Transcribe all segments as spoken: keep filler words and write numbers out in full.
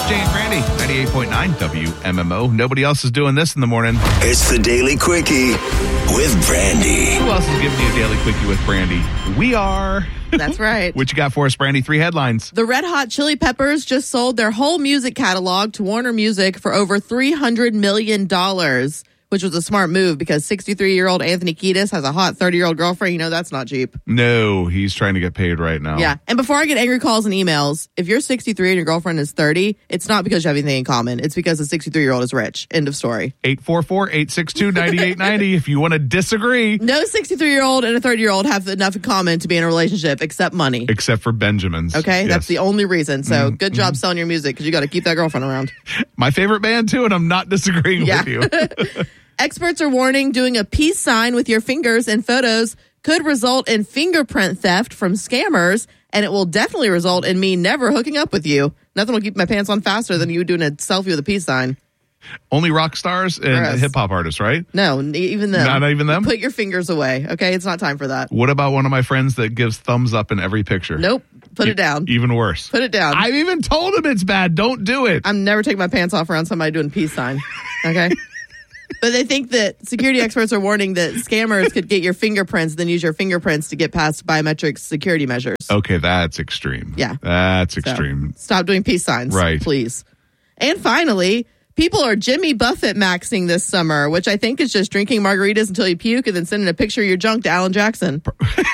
Jay and Brandy, ninety-eight point nine W M M O. Nobody else is doing this in the morning. It's the Daily Quickie with Brandy. Who else is giving you a Daily Quickie with Brandy? We are. That's right. What you got for us, Brandy? Three headlines. The Red Hot Chili Peppers just sold their whole music catalog to Warner Music for over three hundred million dollars, which was a smart move because sixty-three-year-old Anthony Kiedis has a hot thirty-year-old girlfriend. You know that's not cheap. No, he's trying to get paid right now. Yeah. And before I get angry calls and emails, if you're sixty-three and your girlfriend is thirty, it's not because you have anything in common. It's because the sixty-three-year-old is rich. End of story. eight four four, eight six two, nine eight nine zero if you want to disagree. No sixty-three-year-old and a thirty-year-old have enough in common to be in a relationship except money. Except for Benjamins. Okay? Yes. That's the only reason. So Mm-hmm. good job selling your music because you got to keep that girlfriend around. My favorite band, too, and I'm not disagreeing Yeah. with you. Experts are warning doing a peace sign with your fingers in photos could result in fingerprint theft from scammers, and it will definitely result in me never hooking up with you. Nothing will keep my pants on faster than you doing a selfie with a peace sign. Only rock stars and Gross. hip-hop artists, right? No, n- even them. Not even them? Put your fingers away, okay? It's not time for that. What about one of my friends that gives thumbs up in every picture? Nope. Put E- it down. Even worse. Put it down. I've even told him it's bad. Don't do it. I'm never taking my pants off around somebody doing peace sign, okay? But they think that security experts are warning that scammers could get your fingerprints, then use your fingerprints to get past biometric security measures. Okay, that's extreme. Yeah. That's So, extreme. stop doing peace signs, Right. please. And finally, people are Jimmy Buffett maxing this summer, which I think is just drinking margaritas until you puke and then sending a picture of your junk to Alan Jackson.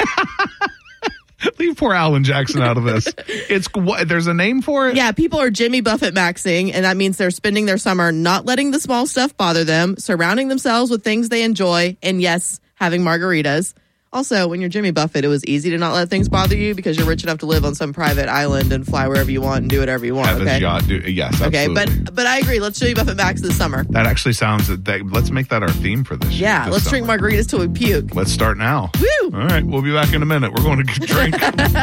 Leave poor Alan Jackson out of this. It's what? There's a name for it? Yeah, people are Jimmy Buffett maxing, and that means they're spending their summer not letting the small stuff bother them, surrounding themselves with things they enjoy, and yes, having margaritas. Also, when you're Jimmy Buffett, it was easy to not let things bother you because you're rich enough to live on some private island and fly wherever you want and do whatever you want. Have okay? his yacht do, yes, Okay, absolutely. but but I agree. Let's Jimmy Buffett max this summer. That actually sounds, that, let's make that our theme for this Yeah, this let's summer. drink margaritas till we puke. Let's start now. Woo! All right, we'll be back in a minute. We're going to drink.